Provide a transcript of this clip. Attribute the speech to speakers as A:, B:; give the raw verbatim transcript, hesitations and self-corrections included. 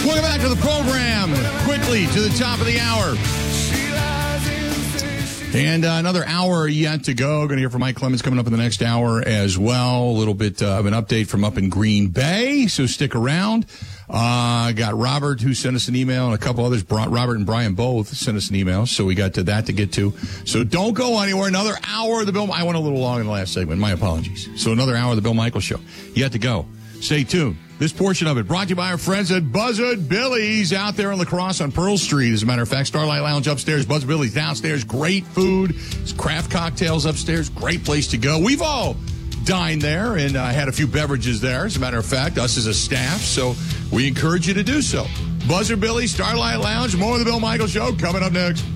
A: Welcome back to the program. Quickly to the top of the hour. And uh, another hour yet to go. Going to hear from Mike Clemens coming up in the next hour as well. A little bit uh, of an update from up in Green Bay, so stick around. Uh, got Robert, who sent us an email, and a couple others. Robert and Brian both sent us an email, so we got to that to get to. So don't go anywhere. Another hour of the Bill. I went a little long in the last segment. My apologies. So another hour of the Bill Michaels Show yet to go. Stay tuned. This portion of it brought to you by our friends at Buzzard Billy's out there on La Crosse on Pearl Street. As a matter of fact, Starlight Lounge upstairs, Buzzard Billy's downstairs. Great food, craft cocktails upstairs. Great place to go. We've all dined there and uh, had a few beverages there. As a matter of fact, us as a staff. So we encourage you to do so. Buzzard Billy's, Starlight Lounge. More of the Bill Michaels Show coming up next.